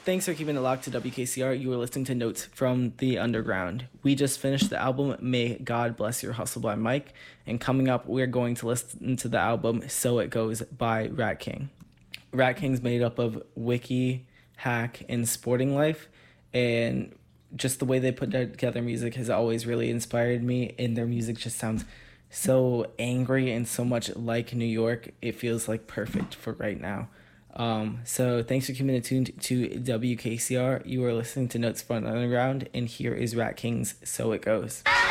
Thanks for keeping it locked to WKCR. You were listening to Notes from the Underground. We just finished the album May God Bless Your Hustle by Mike, and coming up, we're going to listen to the album So It Goes by Rat King. Rat King's made up of Wiki, Hack, and Sporting Life, and just the way they put together music has always really inspired me, and their music just sounds so angry and so much like New York. It feels like perfect for right now. So thanks for keeping it tuned to WKCR. You are listening to Notes from the Underground, and here is Rat King's So It Goes.